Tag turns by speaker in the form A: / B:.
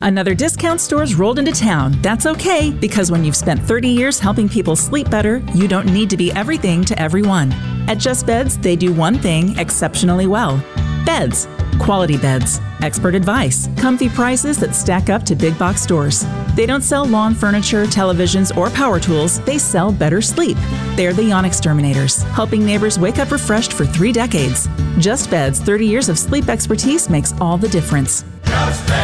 A: Another discount store's rolled into town. That's okay, because when you've spent 30 years helping people sleep better, you don't need to be everything to everyone. At Just Beds, they do one thing exceptionally well. Beds. Quality beds. Expert advice. Comfy prices that stack up to big box stores. They don't sell lawn furniture, televisions, or power tools. They sell better sleep. They're the Yawn Exterminators, helping neighbors wake up refreshed for 3 decades. Just Beds' 30 years of sleep expertise makes all the difference.
B: Just Beds.